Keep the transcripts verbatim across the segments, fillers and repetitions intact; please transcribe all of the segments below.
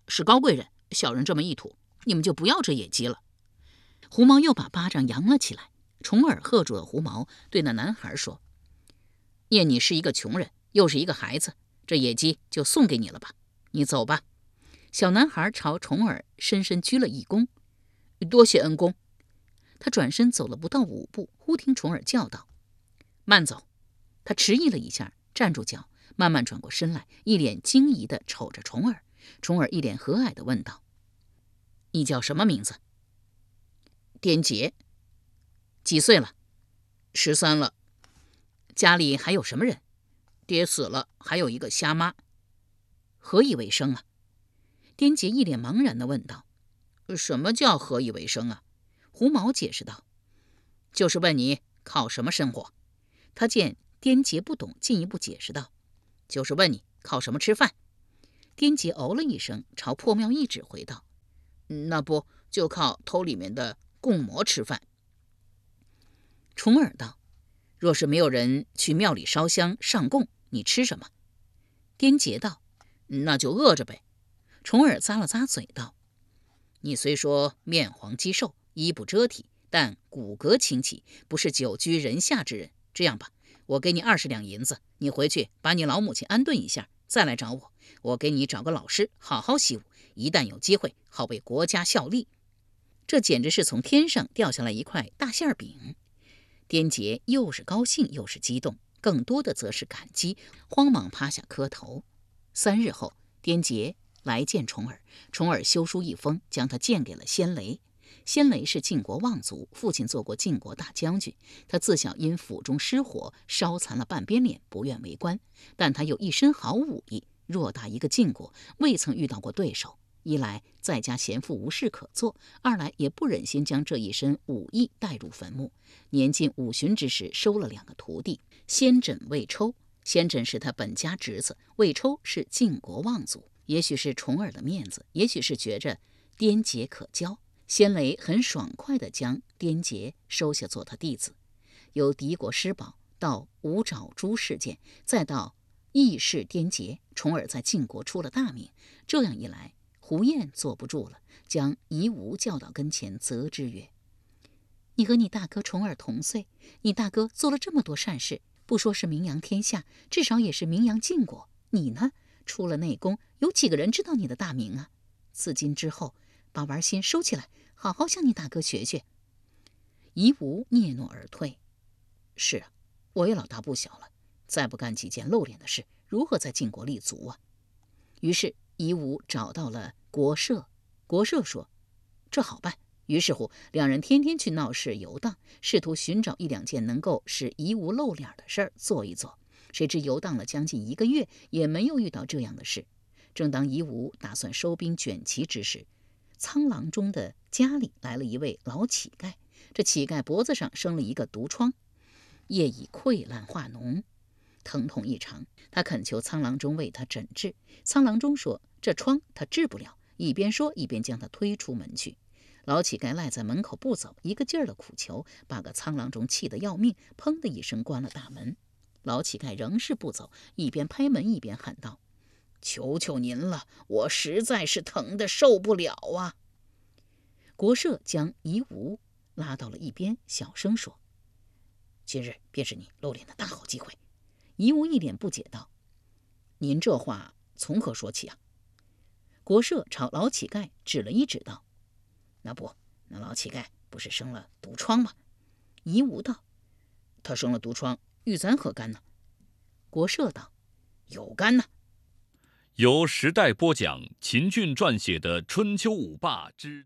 是高贵人，小人这么一吐，你们就不要这野鸡了。狐毛又把巴掌扬了起来。重耳喝住了狐毛，对那男孩说：念你是一个穷人，又是一个孩子，这野鸡就送给你了吧，你走吧。小男孩朝重耳深深鞠了一躬，多谢恩公。他转身走了不到五步，忽听重耳叫道：慢走。他迟疑了一下，站住脚，慢慢转过身来，一脸惊疑地瞅着重耳。重耳一脸和蔼地问道：你叫什么名字？颠杰。几岁了？十三了。家里还有什么人？爹死了，还有一个瞎妈。何以为生啊？颠杰一脸茫然地问道。什么叫何以为生啊？狐毛解释道：就是问你靠什么生活。他见颠杰不懂，进一步解释道：就是问你靠什么吃饭。颠杰哦了一声，朝破庙一指回道：那不就靠偷里面的贡馍吃饭。重耳道：若是没有人去庙里烧香上供，你吃什么？颠杰道：那就饿着呗。重耳咂了咂嘴道：你虽说面黄肌瘦，衣不遮体，但骨骼清奇，不是久居人下之人。这样吧，我给你二十两银子，你回去把你老母亲安顿一下，再来找我。我给你找个老师，好好习武，一旦有机会，好为国家效力。这简直是从天上掉下来一块大馅饼。颠杰又是高兴又是激动，更多的则是感激，慌忙趴下磕头。三日后，颠杰来见重耳，重耳修书一封，将他荐给了先雷。先雷是晋国望族，父亲做过晋国大将军。他自小因府中失火，烧残了半边脸，不愿为官。但他有一身好武艺，偌大一个晋国，未曾遇到过对手。一来在家闲赋无事可做，二来也不忍心将这一身武艺带入坟墓。年近五旬之时，收了两个徒弟，先轸、魏抽。先轸是他本家侄子，魏抽是晋国望族。也许是重耳的面子，也许是觉着颠杰可教，先雷很爽快地将颠杰收下做他弟子。由敌国失宝到五爪猪事件，再到义士颠杰，重耳在晋国出了大名。这样一来，胡彦坐不住了，将夷吾叫到跟前，责之曰：你和你大哥重耳同岁，你大哥做了这么多善事，不说是名扬天下，至少也是名扬晋国。你呢，出了内宫，有几个人知道你的大名啊？自今之后，把玩心收起来，好好向你大哥学学。夷吾嗫嚅而退。是啊，我也老大不小了，再不干几件露脸的事，如何在晋国立足啊？于是夷吾找到了国社，国社说：这好办。于是乎，两人天天去闹市游荡，试图寻找一两件能够使夷吾露脸的事儿做一做。谁知游荡了将近一个月，也没有遇到这样的事。正当夷吾打算收兵卷旗之时，苍郎中的家里来了一位老乞丐。这乞丐脖子上生了一个毒疮，夜已溃烂化脓，疼痛异常。他恳求苍郎中为他诊治。苍郎中说这疮他治不了，一边说一边将他推出门去。老乞丐赖在门口不走，一个劲儿的苦求，把个苍郎中气得要命，砰的一声关了大门。老乞丐仍是不走，一边拍门一边喊道：求求您了，我实在是疼得受不了啊！国社将夷吾拉到了一边，小声说：今日便是你露脸的大好机会。夷吾一脸不解道：您这话从何说起啊？国社朝老乞丐指了一指道：那不，那老乞丐不是生了毒疮吗？夷吾道：他生了毒疮，与咱何干呢？国社道：有干呢。 由时代播讲秦俊撰写的《春秋五霸之》。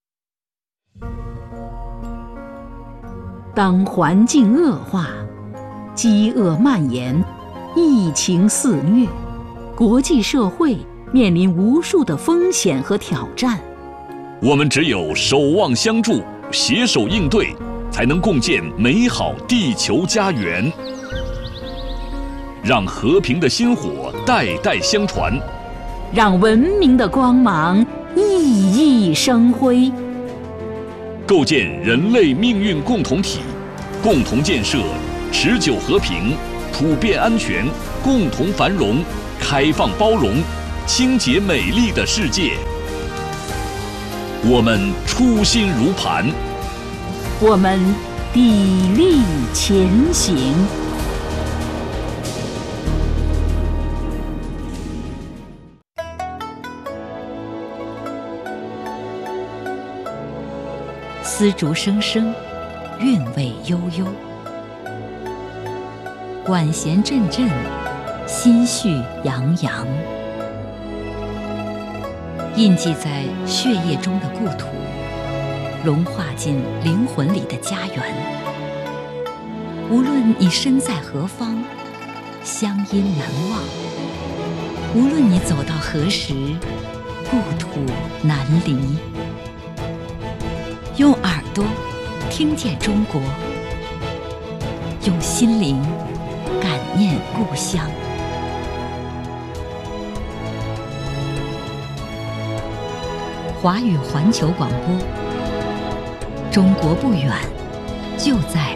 当环境恶化，饥饿蔓延，疫情肆虐，国际社会面临无数的风险和挑战。 我们只有守望相助，携手应对，才能共建美好地球家园。让和平的薪火代代相传， 让文明的光芒熠熠生辉， 构建人类命运共同体，共同建设持久和平、普遍安全、共同繁荣、开放包容、清洁美丽的世界。 我们初心如磐， 我们砥砺前行。丝竹声声，韵味悠悠；管弦阵阵，心绪洋洋。印记在血液中的故土，融化进灵魂里的家园。无论你身在何方，乡音难忘；无论你走到何时，故土难离。用耳朵听见中国，用心灵感念故乡。华语环球广播，中国不远，就在